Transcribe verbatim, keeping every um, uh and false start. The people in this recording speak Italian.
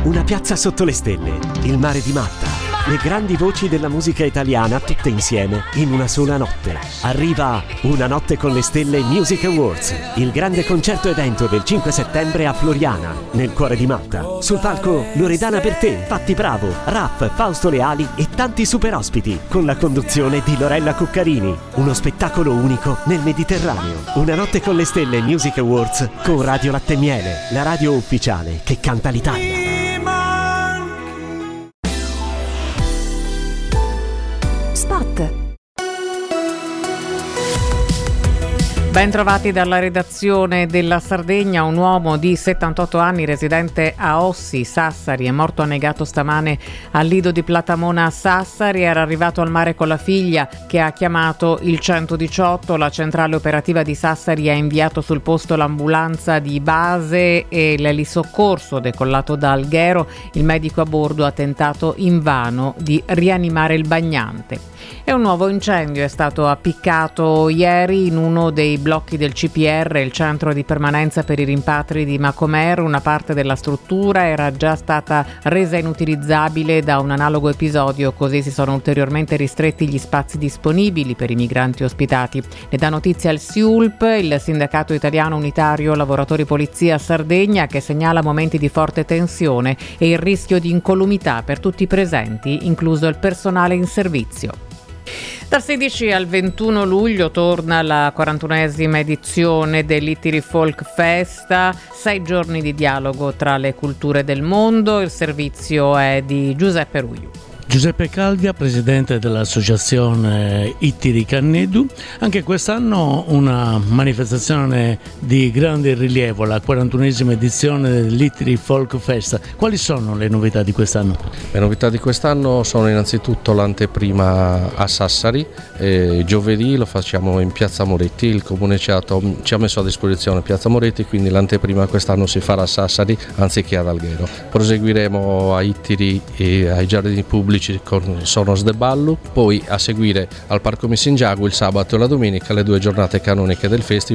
Una piazza sotto le stelle, il mare di Malta, le grandi voci della musica italiana tutte insieme in una sola notte. Arriva Una notte con le stelle Music Awards, il grande concerto evento del cinque settembre a Floriana, nel cuore di Malta. Sul palco Loredana Bertè, Patti Bravo, Raff, Fausto Leali e tanti super ospiti, con la conduzione di Lorella Cuccarini. Uno spettacolo unico nel Mediterraneo. Una notte con le stelle Music Awards con Radio Latte e Miele, la radio ufficiale che canta l'Italia. Spot. Ben trovati dalla redazione della Sardegna. Un uomo di settantotto anni residente a Ossi, Sassari, è morto annegato stamane al lido di Platamona a Sassari. Era arrivato al mare con la figlia che ha chiamato il centodiciotto. La centrale operativa di Sassari ha inviato sul posto l'ambulanza di base e l'elisoccorso decollato da Alghero. Il medico a bordo ha tentato invano di rianimare il bagnante. E un nuovo incendio è stato appiccato ieri in uno dei blocchi del C P R, il centro di permanenza per i rimpatri di Macomer. Una parte della struttura era già stata resa inutilizzabile da un analogo episodio, così si sono ulteriormente ristretti gli spazi disponibili per i migranti ospitati. Ne dà notizia il S I U L P, il Sindacato Italiano Unitario Lavoratori Polizia Sardegna, che segnala momenti di forte tensione e il rischio di incolumità per tutti i presenti, incluso il personale in servizio. Dal sedici al ventuno luglio torna la quarantunesima edizione dell'Ittiri Folk Festa, sei giorni di dialogo tra le culture del mondo. Il servizio è di Giuseppe Ruiu. Giuseppe Calvia, presidente dell'associazione Ittiri Cannedu. Anche quest'anno una manifestazione di grande rilievo, la quarantunesima edizione dell'Ittiri Folk Festa. Quali sono le novità di quest'anno? Le novità di quest'anno sono innanzitutto l'anteprima a Sassari. Eh, giovedì lo facciamo in Piazza Moretti, il Comune ci ha, to- ci ha messo a disposizione Piazza Moretti, quindi l'anteprima quest'anno si farà a Sassari anziché ad Alghero. Proseguiremo a Ittiri e ai giardini pubblici con Sonos de Ballo, poi a seguire al Parco Messingiago il sabato e la domenica, le due giornate canoniche del festival.